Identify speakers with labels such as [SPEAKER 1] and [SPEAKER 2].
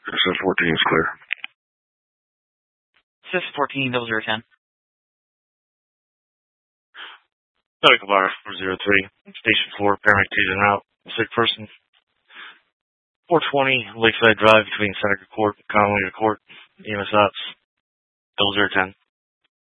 [SPEAKER 1] Citizen 14 is clear.
[SPEAKER 2] Citizen 14, 0010.
[SPEAKER 3] Medical Bar 403, Station 4, paramedic taser out, sick person. 420 Lakeside Drive between Seneca Court and Conway Court, EMS ops, 0010.